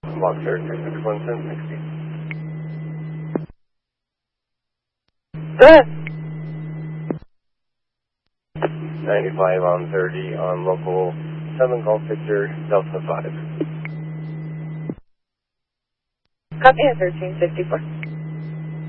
Boxer 361 Good. 95 on 30 on local 7 Golf Victor Delta 5. Copy at 1354.